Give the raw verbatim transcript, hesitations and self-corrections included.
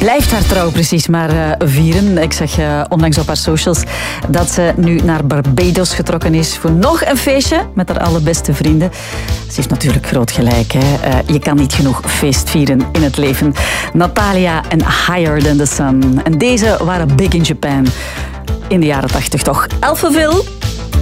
blijft haar trouw precies maar uh, vieren. Ik zag uh, onlangs op haar socials dat ze nu naar Barbados getrokken is voor nog een feestje met haar allerbeste vrienden. Ze heeft natuurlijk groot gelijk. Hè? Uh, je kan niet genoeg feest vieren in het leven. Natalia en Higher Than The Sun. En deze waren big in Japan. In de jaren tachtig toch. Alphaville.